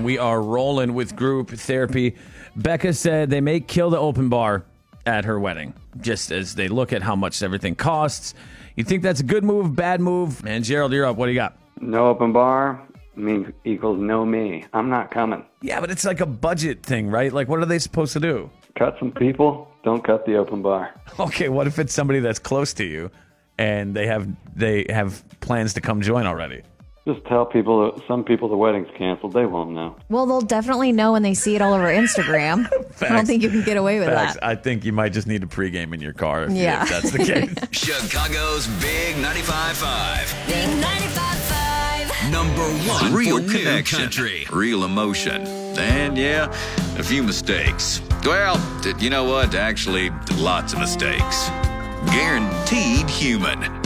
we are rolling with group therapy. Becca said they may kill the open bar at her wedding, just as they look at how much everything costs. You think that's a good move, bad move? And Gerald, you're up. What do you got? No open bar equals no me. I'm not coming. Yeah, but it's like a budget thing, right? Like, what are they supposed to do? Cut some people. Don't cut the open bar. Okay, what if it's somebody that's close to you and they have plans to come join already? Just tell people, some people the wedding's canceled. They won't know. Well, they'll definitely know when they see it all over Instagram. I don't think you can get away with that. I think you might just need a pregame in your car if that's the case. Chicago's Big 95.5. Big 95.5. Number one Real for connection, country. real emotion, and yeah, a few mistakes. Well, you know what? Actually, lots of mistakes. Guaranteed human.